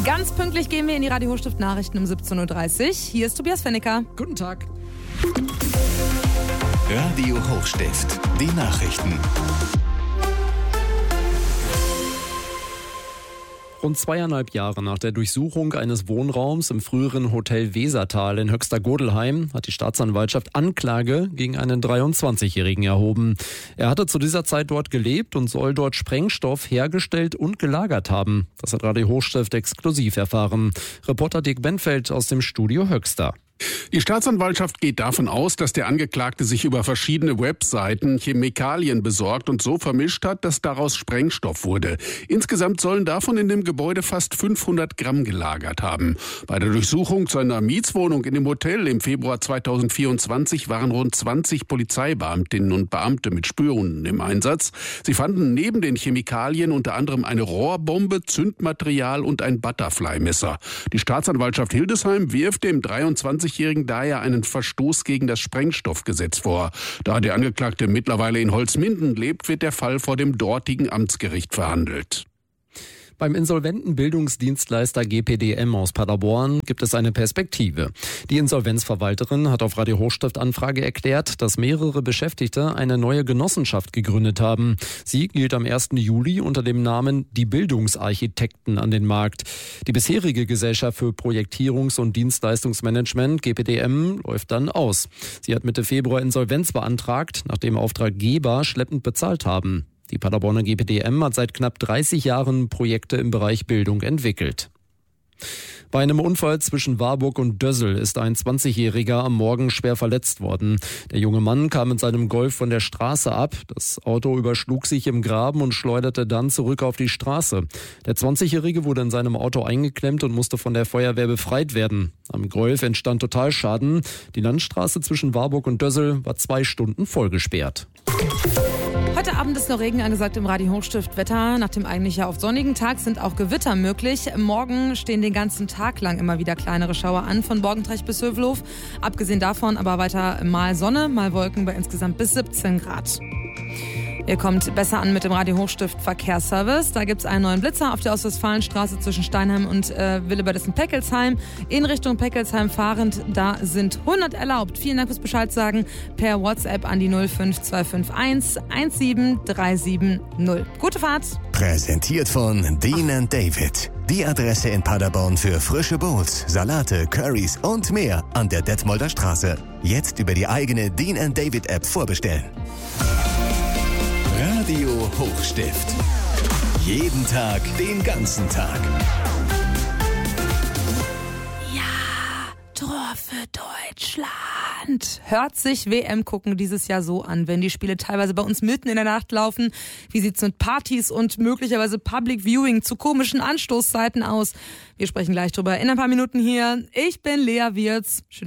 Ganz pünktlich gehen wir in die Radio Hochstift Nachrichten um 17.30 Uhr. Hier ist Tobias Fennecker. Guten Tag. Radio Hochstift, die Nachrichten. Rund 2,5 Jahre nach der Durchsuchung eines Wohnraums im früheren Hotel Wesertal in Höxter-Godelheim hat die Staatsanwaltschaft Anklage gegen einen 23-Jährigen erhoben. Er hatte zu dieser Zeit dort gelebt und soll dort Sprengstoff hergestellt und gelagert haben. Das hat Radio Hochstift exklusiv erfahren. Reporter Dirk Benfeld aus dem Studio Höxter. Die Staatsanwaltschaft geht davon aus, dass der Angeklagte sich über verschiedene Webseiten Chemikalien besorgt und so vermischt hat, dass daraus Sprengstoff wurde. Insgesamt sollen davon in dem Gebäude fast 500 Gramm gelagert haben. Bei der Durchsuchung seiner Mietswohnung in dem Hotel im Februar 2024 waren rund 20 Polizeibeamtinnen und Beamte mit Spürhunden im Einsatz. Sie fanden neben den Chemikalien unter anderem eine Rohrbombe, Zündmaterial und ein Butterfly-Messer. Die Staatsanwaltschaft Hildesheim wirft dem 23-Jährigen daher einen Verstoß gegen das Sprengstoffgesetz vor. Da der Angeklagte mittlerweile in Holzminden lebt, wird der Fall vor dem dortigen Amtsgericht verhandelt. Beim insolventen Bildungsdienstleister GPDM aus Paderborn gibt es eine Perspektive. Die Insolvenzverwalterin hat auf Radio Hochstift Anfrage erklärt, dass mehrere Beschäftigte eine neue Genossenschaft gegründet haben. Sie gilt am 1. Juli unter dem Namen Die Bildungsarchitekten an den Markt. Die bisherige Gesellschaft für Projektierungs- und Dienstleistungsmanagement GPDM läuft dann aus. Sie hat Mitte Februar Insolvenz beantragt, nachdem Auftraggeber schleppend bezahlt haben. Die Paderborner GPDM hat seit knapp 30 Jahren Projekte im Bereich Bildung entwickelt. Bei einem Unfall zwischen Warburg und Dössel ist ein 20-Jähriger am Morgen schwer verletzt worden. Der junge Mann kam mit seinem Golf von der Straße ab. Das Auto überschlug sich im Graben und schleuderte dann zurück auf die Straße. Der 20-Jährige wurde in seinem Auto eingeklemmt und musste von der Feuerwehr befreit werden. Am Golf entstand Totalschaden. Die Landstraße zwischen Warburg und Dössel war 2 Stunden vollgesperrt. Heute Abend ist noch Regen angesagt im Radio Hochstift. Wetter nach dem eigentlich ja oft sonnigen Tag sind auch Gewitter möglich. Morgen stehen den ganzen Tag lang immer wieder kleinere Schauer an, von Borgentrecht bis Hövelhof. Abgesehen davon aber weiter mal Sonne, mal Wolken bei insgesamt bis 17 Grad. Ihr kommt besser an mit dem Radio Hochstift Verkehrsservice. Da gibt's einen neuen Blitzer auf der Ostwestfalenstraße zwischen Steinheim und Willeberdissen-Peckelsheim. In Richtung Peckelsheim fahrend, da sind 100 erlaubt. Vielen Dank fürs Bescheid sagen per WhatsApp an die 05251 17370. Gute Fahrt! Präsentiert von Dean & David. Die Adresse in Paderborn für frische Bowls, Salate, Currys und mehr an der Detmolder Straße. Jetzt über die eigene Dean & David App vorbestellen. Radio Hochstift. Jeden Tag, den ganzen Tag. Ja, Tor für Deutschland. Hört sich WM gucken dieses Jahr so an, wenn die Spiele teilweise bei uns mitten in der Nacht laufen. Wie sieht's mit Partys und möglicherweise Public Viewing zu komischen Anstoßzeiten aus? Wir sprechen gleich drüber in ein paar Minuten hier. Ich bin Lea Wirz.